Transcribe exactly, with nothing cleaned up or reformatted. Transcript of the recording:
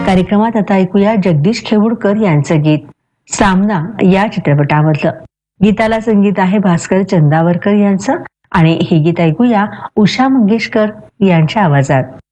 कार्यक्रमात आता ऐकूया जगदीश खेवुडकर यांचं गीत सामना या चित्रपटामधलं. गीताला संगीत आहे भास्कर चंदावरकर यांचं आणि हे गीत ऐकूया उषा मंगेशकर यांच्या आवाजात.